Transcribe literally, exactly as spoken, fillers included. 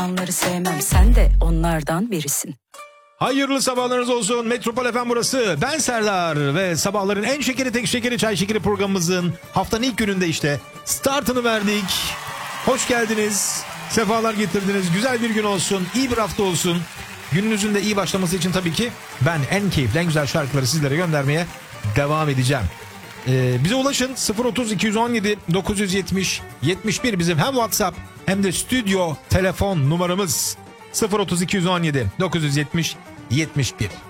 yalanları sevmem, sen de onlardan birisin. Hayırlı sabahlarınız olsun. Metropol F M burası. Ben Serdar ve sabahların en şekeri tek şekeri çay şekeri programımızın haftanın ilk gününde işte startını verdik. Hoş geldiniz. Sefalar getirdiniz. Güzel bir gün olsun. İyi bir hafta olsun. Gününüzün de iyi başlaması için tabii ki ben en keyifli, en güzel şarkıları sizlere göndermeye devam edeceğim. Ee, bize ulaşın. sıfır otuz iki yüz on yedi dokuz yüz yetmiş yetmiş bir bizim hem WhatsApp hem de stüdyo telefon numaramız. sıfır otuz iki yüz on yedi dokuz yüz yetmiş yetmiş bir.